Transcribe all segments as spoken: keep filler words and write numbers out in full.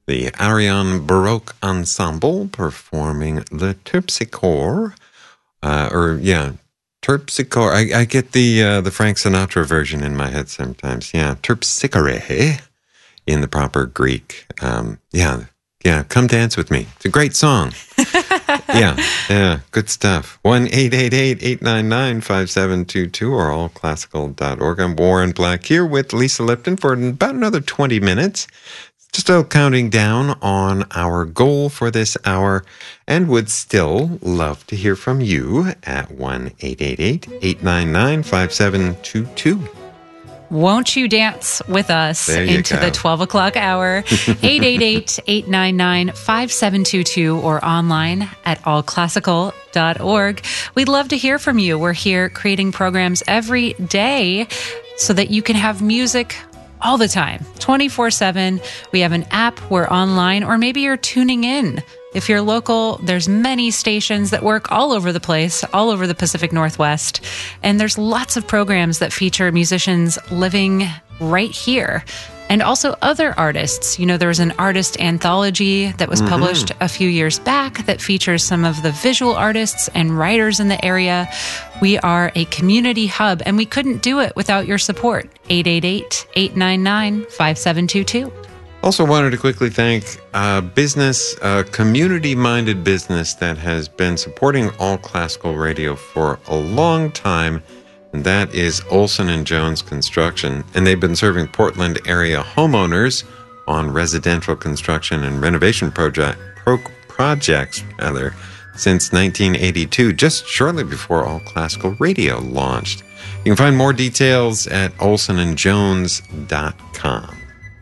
the Ariane Baroque Ensemble performing the Terpsichore, uh, or yeah, Terpsichore. I, I get the uh, the Frank Sinatra version in my head sometimes. Yeah, Terpsichore in the proper Greek. Um, yeah, yeah. Come dance with me. It's a great song. yeah, yeah, good stuff. one eight eight eight, eight nine nine, five seven two two or all classical dot org. I'm Warren Black here with Lisa Lipton for about another twenty minutes. Just still counting down on our goal for this hour, and would still love to hear from you at one eight eight eight, eight nine nine, five seven two two. Won't you dance with us into go. the twelve o'clock hour? eight eight eight, eight nine nine, five seven two two or online at all classical dot org. We'd love to hear from you. We're here creating programs every day so that you can have music all the time, twenty-four seven. We have an app, we're online, or maybe you're tuning in. If you're local, there's many stations that work all over the place, all over the Pacific Northwest. And there's lots of programs that feature musicians living right here. And also other artists. You know, there was an artist anthology that was mm-hmm. published a few years back that features some of the visual artists and writers in the area. We are a community hub, and we couldn't do it without your support. eight eight eight, eight nine nine, five seven two two. Also wanted to quickly thank a business, a community-minded business that has been supporting All Classical Radio for a long time, and that is Olson and Jones Construction. And they've been serving Portland area homeowners on residential construction and renovation project, pro, projects rather, since nineteen eighty-two, just shortly before All Classical Radio launched. You can find more details at olson and jones dot com.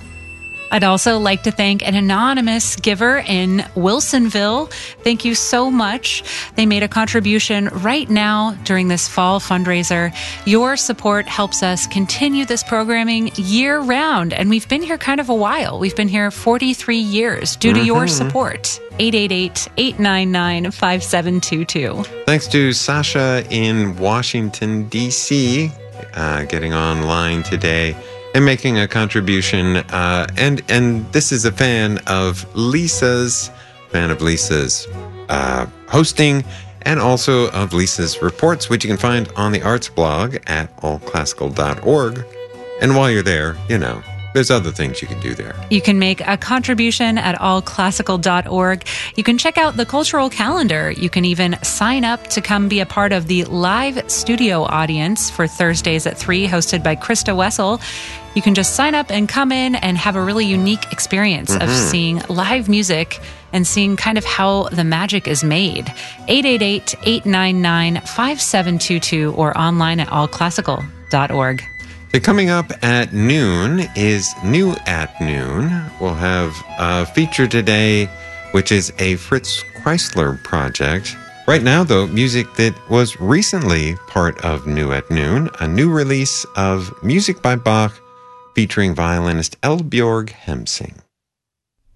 I'd also like to thank an anonymous giver in Wilsonville. Thank you so much. They made a contribution right now during this fall fundraiser. Your support helps us continue this programming year round, and we've been here kind of a while. We've been here forty-three years due to mm-hmm. your support. eight eight eight, eight nine nine, five seven two two. Thanks to Sasha in Washington, D C, uh, getting online today and making a contribution, uh, and and this is a fan of Lisa's, fan of Lisa's uh, hosting, and also of Lisa's reports, which you can find on the arts blog at all classical dot org. And while you're there, you know, there's other things you can do there. You can make a contribution at all classical dot org. You can check out the cultural calendar. You can even sign up to come be a part of the live studio audience for Thursdays at three, hosted by Krista Wessel. You can just sign up and come in and have a really unique experience mm-hmm. of seeing live music and seeing kind of how the magic is made. eight eight eight, eight nine nine, five seven two two or online at all classical dot org. Coming up at noon is New at Noon. We'll have a feature today, which is a Fritz Kreisler project. Right now, though, music that was recently part of New at Noon, a new release of music by Bach featuring violinist Elbjorg Hemsing.